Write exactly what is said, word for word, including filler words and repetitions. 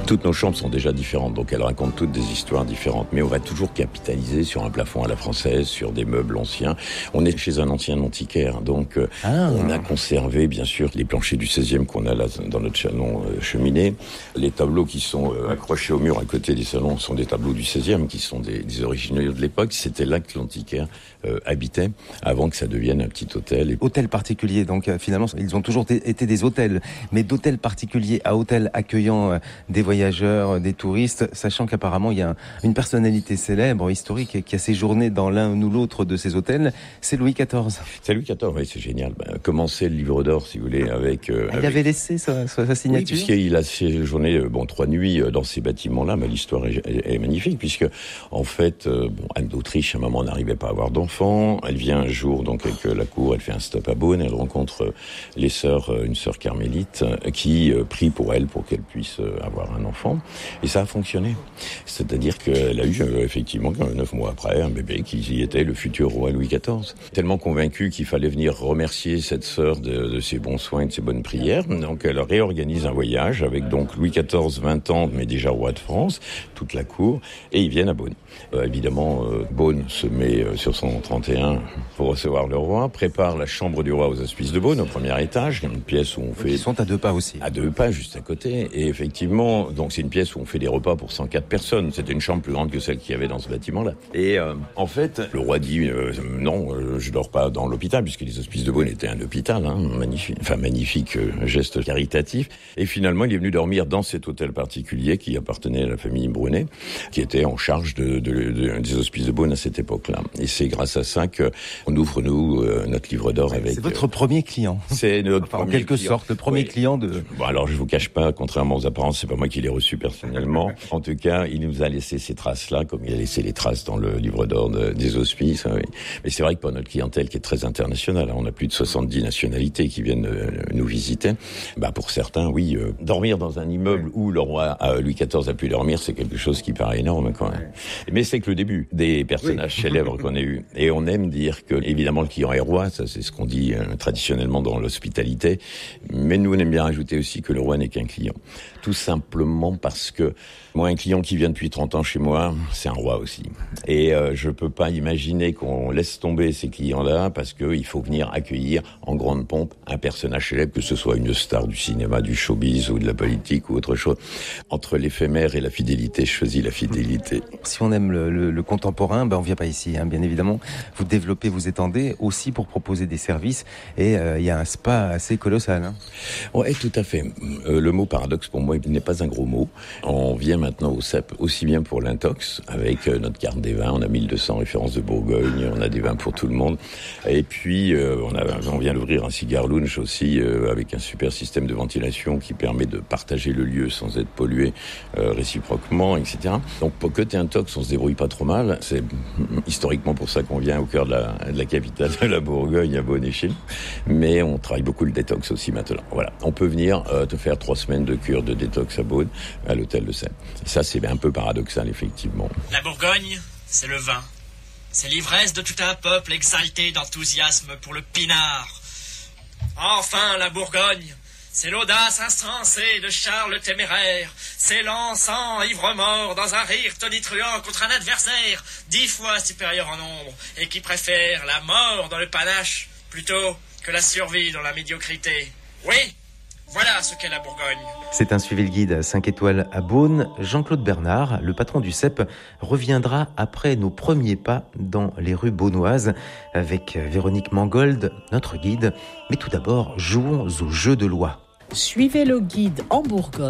Toutes nos chambres sont déjà différentes, donc elles racontent toutes des histoires différentes. Mais on va toujours capitaliser sur un plafond à la française, sur des meubles anciens. On est chez un ancien antiquaire, donc euh, ah. on a conservé bien sûr les planchers du seizième qu'on a là dans notre salon euh, cheminée. Les tableaux qui sont euh, accrochés au mur à côté des salons sont des tableaux du seizième, qui sont des, des originaux de l'époque. C'était là que l'antiquaire euh, habitait, avant que ça devienne un petit hôtel. Hôtel particulier, donc euh, finalement ils ont toujours t- été des hôtels, mais d'hôtel particulier à hôtel accueillant euh, des voyageurs, euh, des touristes, sachant qu'apparemment il y a un, une personnalité célèbre, historique, qui a séjourné dans l'un ou l'autre de ces hôtels, c'est Louis quatorze. C'est Louis quatorze, oui, c'est génial. Ben, commencer le livre d'or, si vous voulez, avec... Euh, il avec... avait laissé sa, sa, sa signature. Oui, puisqu'il a séjourné bon, trois nuits dans ces bâtiments-là, mais l'histoire est, est, est magnifique, puisque, en fait, euh, bon, Anne d'Autriche, à un moment, n'arrivait pas à avoir d'enfants. Elle vient un jour, donc, avec la cour, elle fait un stop à Beaune, elle rencontre les sœurs, une sœur carmélite, qui euh, prie pour elle, pour qu'elle puisse euh, avoir un enfant. Et ça a fonctionné. C'est-à-dire qu'elle a eu, euh, effectivement, neuf mois après, un bébé qui y était le futur roi Louis quatorze. Tellement convaincu qu'il fallait venir remercier cette sœur de, de ses bons soins et de ses bonnes prières. Donc, elle réorganise un voyage avec, donc, Louis quatorze, vingt ans, mais déjà roi de France, toute la cour, et ils viennent à Beaune. Euh, évidemment, euh, Beaune se met euh, sur son trente et un pour recevoir le roi, prépare la chambre du roi aux Hospices de Beaune, au premier étage, une pièce où on fait... Ils sont à deux pas aussi. À deux pas, juste à côté. Et effectivement, donc c'est une pièce où on fait des repas pour cent quatre personnes. C'était une chambre plus grande que celle qu'il y avait dans ce bâtiment-là. Et euh, en fait, le roi dit euh, non, euh, je dors pas dans l'hôpital, puisque les Hospices de Beaune étaient un hôpital, hein, magnifique, enfin magnifique euh, geste caritatif. Et finalement, il est venu dormir dans cet hôtel particulier qui appartenait à la famille Brunet, qui était en charge de, de, de, des Hospices de Beaune à cette époque-là. Et c'est grâce à ça qu'on ouvre nous euh, notre livre d'or avec. C'est votre euh, premier client. C'est notre enfin, premier en quelque client. sorte le premier oui. client de. Bon, alors je vous cache pas, contrairement aux apparences, c'est pas moi qui l'ai reçu personnellement. En tout cas, il nous a laissé ces traces-là, comme il a laissé les traces dans le livre d'or de, des Hospices. Oui. Mais c'est vrai que pour notre clientèle qui est très internationale, on a plus de soixante-dix nationalités qui viennent euh, nous visiter. Bah pour certains, oui, euh, dormir dans un immeuble où le roi euh, Louis quatorze a pu dormir, c'est quelque chose qui paraît énorme, quand même. Mais c'est que le début des personnages oui. célèbres qu'on a eu. Et on aime dire que, évidemment, le client est roi, ça c'est ce qu'on dit euh, traditionnellement dans l'hospitalité. Mais nous, on aime bien rajouter aussi que le roi n'est qu'un client. Tout simplement parce que moi, un client qui vient depuis trente ans chez moi, c'est un roi aussi. Et euh, je peux pas imaginer qu'on laisse tomber ces clients-là parce qu'il faut venir accueillir en grande pompe un personnage célèbre, que ce soit une star du cinéma, du showbiz ou de la politique ou autre chose. Entre l'éphémère et la fidélité, je choisis la fidélité. Si on aime le, le, le contemporain, ben on vient pas ici, hein, bien évidemment. Vous développez, vous étendez aussi pour proposer des services. Et il euh, y a un spa assez colossal. Hein. Oui, tout à fait. Euh, le mot paradoxe, pour moi, il n'est pas un gros mot. On vient maintenant au C E P aussi bien pour l'intox, avec euh, notre carte des vins. On a mille deux cents références de Bourgogne, on a des vins pour tout le monde. Et puis, euh, on, a, on vient d'ouvrir un cigar lounge aussi, euh, avec un super système de ventilation qui permet de partager le lieu sans être pollué euh, réciproquement, et cetera. Donc, pour côté intox, on se débrouille pas trop mal. C'est historiquement pour ça qu'on vient au cœur de la, de la capitale de la Bourgogne, à Beaune-et-Chine. Mais on travaille beaucoup le détox aussi maintenant. Voilà. On peut venir euh, te faire trois semaines de cure de détox à Beaune, à l'hôtel de Seine. Ça, c'est un peu paradoxal, effectivement. La Bourgogne, c'est le vin. C'est l'ivresse de tout un peuple exalté d'enthousiasme pour le pinard. Enfin, la Bourgogne, c'est l'audace insensée de Charles le Téméraire. C'est l'encens ivre-mort dans un rire tonitruant contre un adversaire dix fois supérieur en nombre et qui préfère la mort dans le panache plutôt que la survie dans la médiocrité. Oui, voilà ce qu'est la Bourgogne. C'est un Suivez le Guide cinq étoiles à Beaune. Jean-Claude Bernard, le patron du C E P, reviendra après nos premiers pas dans les rues beaunoises avec Véronique Mangold, notre guide. Mais tout d'abord, jouons au jeu de loi. Suivez le guide en Bourgogne.